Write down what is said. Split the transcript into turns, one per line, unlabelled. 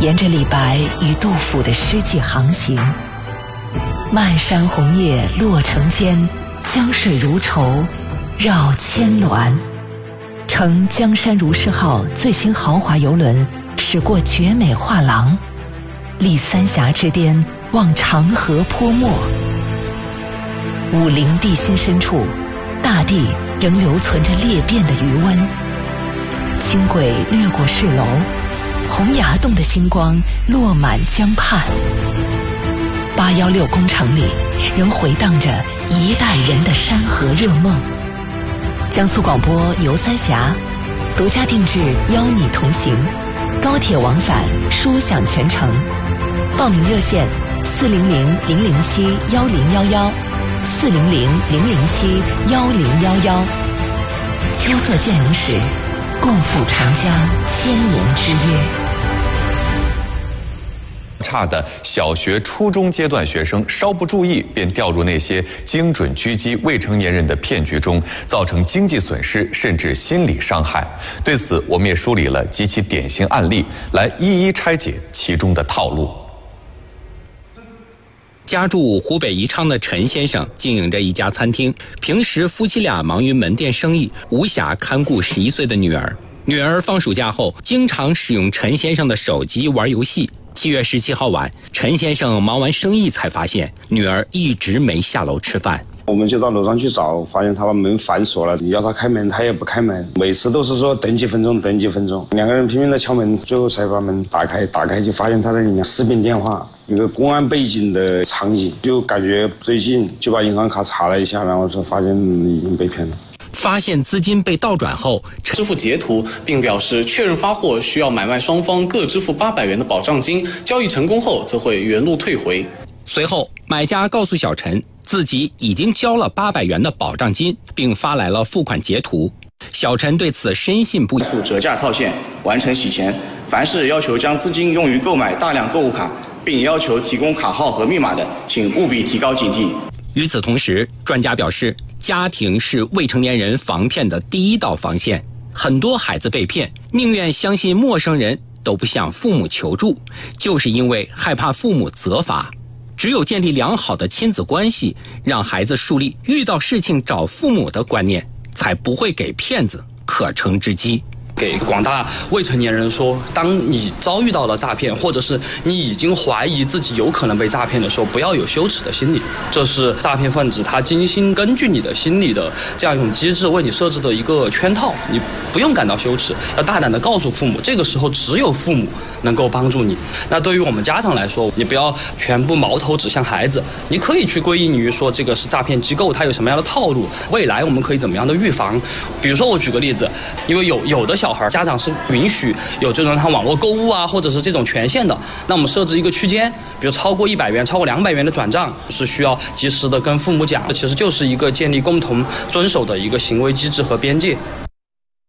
沿着李白与杜甫的诗迹航行。漫山红叶落成间，江水如绸绕千峦。乘江山如是号最新豪华游轮驶过绝美画廊，立三峡之巅，望长河泼墨。武陵地心深处，大地仍留存着裂变的余温。轻轨掠过市楼，洪崖洞的星光落满江畔。816工程里仍回荡着一代人的山河热梦。江苏广播游三峡独家定制，邀你同行，高铁往返，舒享全程。报名热线400-007-1011，400-007-1011。秋色渐浓时，共赴长江千年之约。
差的小学、初中阶段学生稍不注意，便掉入那些精准狙击未成年人的骗局中，造成经济损失甚至心理伤害。对此，我们也梳理了几起典型案例，来一一拆解其中的套路。
家住湖北宜昌的陈先生经营着一家餐厅，平时夫妻俩忙于门店生意，无暇看顾11岁的女儿。女儿放暑假后，经常使用陈先生的手机玩游戏。7月17号晚，陈先生忙完生意才发现女儿一直没下楼吃饭。
我们就到楼上去找，发现他把门反锁了，你要他开门他也不开门，每次都是说等几分钟等几分钟。两个人拼命的敲门，最后才把门打开就发现他在里面视频电话，一个公安背景的场景，就感觉不对劲，就把银行卡查了一下，然后就发现已经被骗了。
发现资金被盗转后，
支付截图，并表示确认发货需要买卖双方各支付800元的保障金，交易成功后则会原路退回。
随后，买家告诉小陈自己已经交了800元的保障金，并发来了付款截图。小陈对此深信不疑，
付折价套现，完成洗钱。凡是要求将资金用于购买大量购物卡，并要求提供卡号和密码的，请务必提高警惕。
与此同时，专家表示，家庭是未成年人防骗的第一道防线。很多孩子被骗，宁愿相信陌生人，都不向父母求助，就是因为害怕父母责罚。只有建立良好的亲子关系，让孩子树立遇到事情找父母的观念，才不会给骗子可乘之机。
给广大未成年人说，当你遭遇到了诈骗，或者是你已经怀疑自己有可能被诈骗的时候，不要有羞耻的心理。这是诈骗分子他精心根据你的心理的这样一种机制为你设置的一个圈套，你不用感到羞耻，要大胆地告诉父母，这个时候只有父母能够帮助你。那对于我们家长来说，你不要全部矛头指向孩子，你可以去归因于说这个是诈骗机构，它有什么样的套路，未来我们可以怎么样的预防。比如说我举个例子，因为有的小孩家长是允许有这种他网络购物啊，或者是这种权限的，那我们设置一个区间，比如超过100元、超过200元的转账是需要及时的跟父母讲，其实就是一个建立共同遵守的一个行为机制和边界。